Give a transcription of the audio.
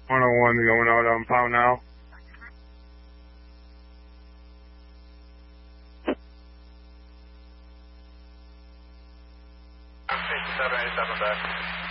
101 going out on Pound now. I'm 5787 back.